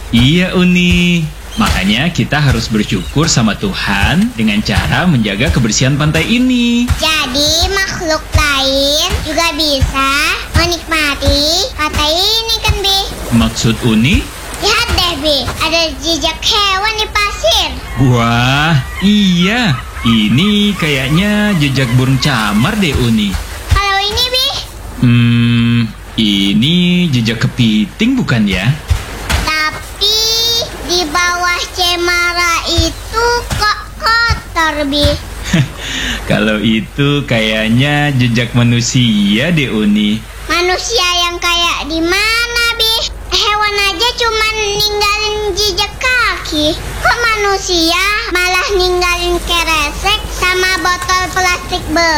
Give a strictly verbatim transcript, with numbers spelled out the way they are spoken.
Iya, Uni. Makanya kita harus bersyukur sama Tuhan dengan cara menjaga kebersihan pantai ini. Jadi makhluk lain juga bisa menikmati pantai ini kan, Bi? Maksud Uni? Lihat deh, Bi, ada jejak hewan di pasir. Wah, iya. Ini kayaknya jejak burung camar deh, Uni. Kalau ini, Bi? Hmm, ini jejak kepiting bukan ya? Tapi di bawah cemara itu kok kotor, Bi? Kalau itu kayaknya jejak manusia deh, Uni. Manusia yang kayak di mana, Bi? Hewan aja cuman ninggalin jejak kaki. Kok manusia malah ninggalin keresek sama botol plastik bekas?